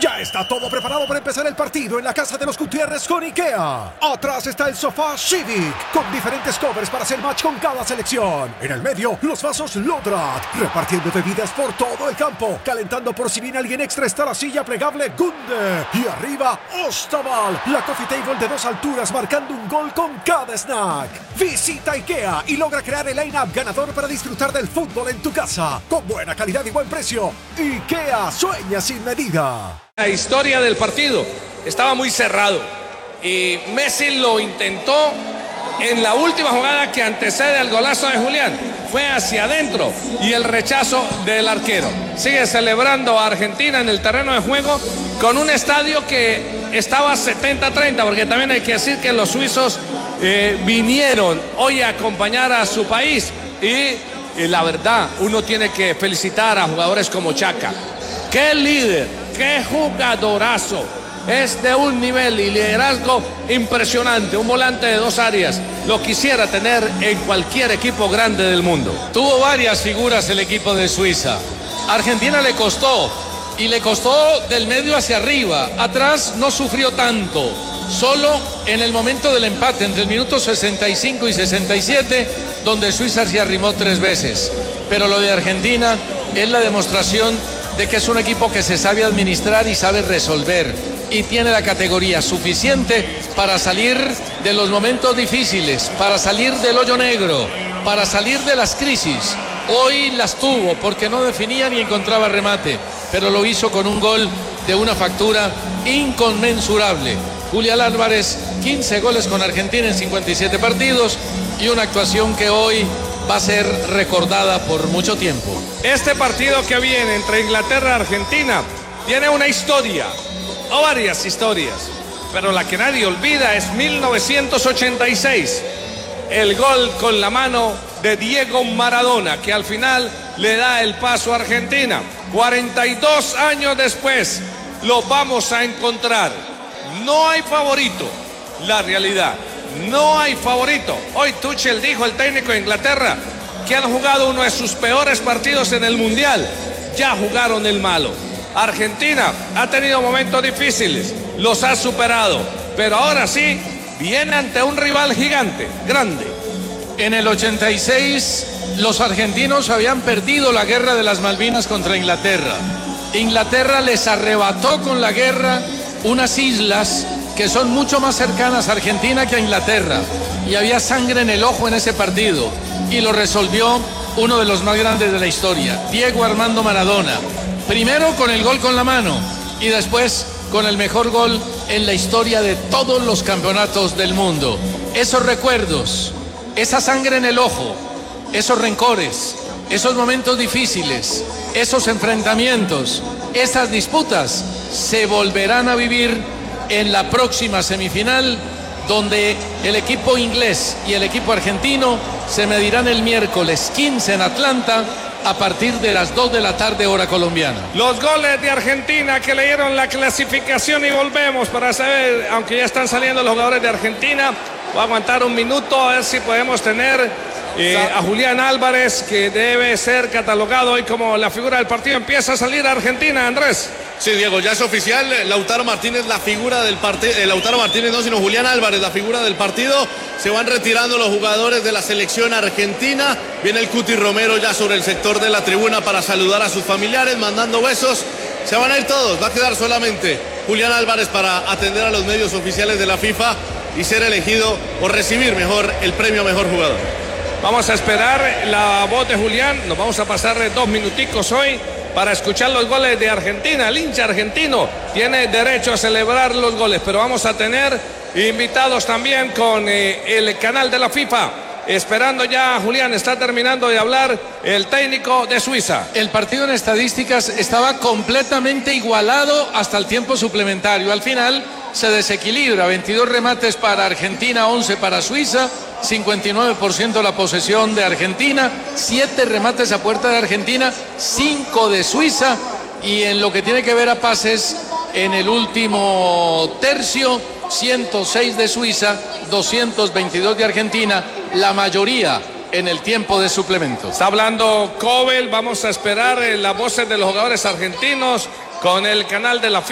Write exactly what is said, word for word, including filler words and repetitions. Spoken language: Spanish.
Ya está todo preparado para empezar el partido en la casa de los Gutiérrez con IKEA. Atrás está el sofá Civic, con diferentes covers para hacer match con cada selección. En el medio, los vasos Lodrat, repartiendo bebidas por todo el campo. Calentando por si viene alguien extra está la silla plegable Gunde. Y arriba, Ostaval, la coffee table de dos alturas marcando un gol con cada snack. Visita IKEA y logra crear el line-up ganador para disfrutar del fútbol en tu casa. Con buena calidad y buen precio. IKEA sueña sin medida. La historia del partido estaba muy cerrado y Messi lo intentó en la última jugada que antecede al golazo de Julián. Fue hacia adentro y el rechazo del arquero. Sigue celebrando a Argentina en el terreno de juego con un estadio que estaba setenta a treinta, porque también hay que decir que los suizos eh, vinieron hoy a acompañar a su país y, y la verdad, uno tiene que felicitar a jugadores como Chaka. ¡Qué líder! ¡Qué jugadorazo! Es de un nivel y liderazgo impresionante. Un volante de dos áreas. Lo quisiera tener en cualquier equipo grande del mundo. Tuvo varias figuras el equipo de Suiza. Argentina le costó. Y le costó del medio hacia arriba. Atrás no sufrió tanto. Solo en el momento del empate, entre el minuto sesenta y cinco y sesenta y siete, donde Suiza se arrimó tres veces. Pero lo de Argentina es la demostración de que es un equipo que se sabe administrar y sabe resolver y tiene la categoría suficiente para salir de los momentos difíciles, para salir del hoyo negro, para salir de las crisis. Hoy las tuvo porque no definía ni encontraba remate, pero lo hizo con un gol de una factura inconmensurable. Julián Álvarez, quince goles con Argentina en cincuenta y siete partidos y una actuación que hoy va a ser recordada por mucho tiempo. Este partido que viene entre Inglaterra y Argentina tiene una historia, o varias historias, pero la que nadie olvida es mil novecientos ochenta y seis, el gol con la mano de Diego Maradona, que al final le da el paso a Argentina. cuarenta y dos años después lo vamos a encontrar. No hay favorito, la realidad. No hay favorito. Hoy Tuchel dijo, el técnico de Inglaterra, que han jugado uno de sus peores partidos en el Mundial. Ya jugaron el malo. Argentina ha tenido momentos difíciles, los ha superado, pero ahora sí viene ante un rival gigante, grande. En el ochenta y seis los argentinos habían perdido la guerra de las Malvinas contra Inglaterra. Inglaterra les arrebató con la guerra unas islas que son mucho más cercanas a Argentina que a Inglaterra, y había sangre en el ojo en ese partido, y lo resolvió uno de los más grandes de la historia, Diego Armando Maradona, primero con el gol con la mano y después con el mejor gol en la historia de todos los campeonatos del mundo. Esos recuerdos, esa sangre en el ojo, esos rencores, esos momentos difíciles, esos enfrentamientos, esas disputas se volverán a vivir en la próxima semifinal, donde el equipo inglés y el equipo argentino se medirán el miércoles quince en Atlanta a partir de las dos de la tarde hora colombiana. Los goles de Argentina que leyeron la clasificación y volvemos para saber, aunque ya están saliendo los jugadores de Argentina, voy a aguantar un minuto a ver si podemos tener eh, a Julián Álvarez, que debe ser catalogado hoy como la figura del partido. Empieza a salir Argentina, Andrés. Sí, Diego, ya es oficial, Lautaro Martínez la figura del partido, eh, Lautaro Martínez no, sino Julián Álvarez la figura del partido. Se van retirando los jugadores de la selección argentina. Viene el Cuti Romero ya sobre el sector de la tribuna para saludar a sus familiares, mandando besos. Se van a ir todos, va a quedar solamente Julián Álvarez para atender a los medios oficiales de la FIFA y ser elegido o recibir mejor el premio a mejor jugador. Vamos a esperar la voz de Julián, nos vamos a pasar dos minuticos hoy para escuchar los goles de Argentina. El hincha argentino tiene derecho a celebrar los goles, pero vamos a tener invitados también con eh, el canal de la FIFA. Esperando ya, Julián, está terminando de hablar el técnico de Suiza. El partido en estadísticas estaba completamente igualado hasta el tiempo suplementario. Al final se desequilibra, veintidós remates para Argentina, once para Suiza, cincuenta y nueve por ciento la posesión de Argentina, siete remates a puerta de Argentina, cinco de Suiza, y en lo que tiene que ver a pases, en el último tercio, ciento seis de Suiza, doscientos veintidós de Argentina, la mayoría en el tiempo de suplemento. Está hablando Cobel, vamos a esperar eh, las voces de los jugadores argentinos con el canal de la FIFA.